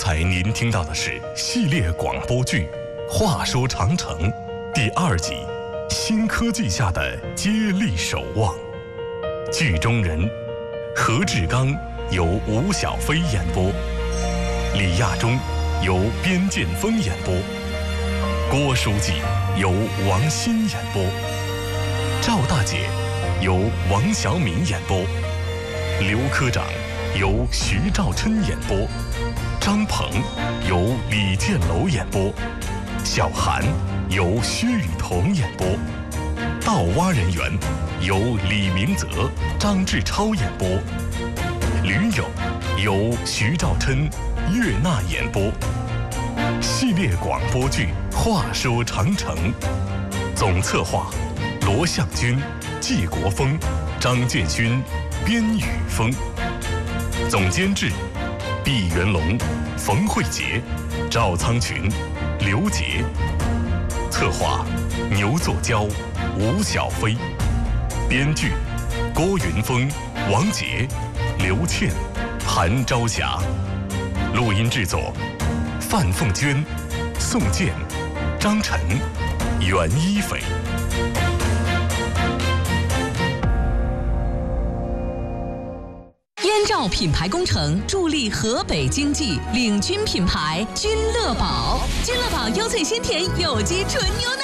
才您听到的是系列广播剧《话说长城》第2集《新科技下的接力守望》。剧中人何志刚由吴小飞演播，李亚中由边建峰演播，郭书记由王鑫演播，赵大姐由王小敏演播，刘科长由徐兆琛演播，张鹏由李建楼演播，小韩由薛雨桐演播，盗挖人员由李明泽、张志超演播，驴友由徐兆琛、岳娜演播。系列广播剧《话说长城》，总策划罗向军、季国峰、张建勋、边宇峰，总监制毕元龙、冯慧杰、赵苍群、刘杰，策划牛作娇、吴小飞，编剧郭云峰、王杰、刘倩、韩朝霞，录音制作范凤娟、宋健、张晨、袁一斐。 燕赵品牌工程助力河北经济，领军品牌君乐宝。君乐宝优萃鲜甜有机纯牛奶。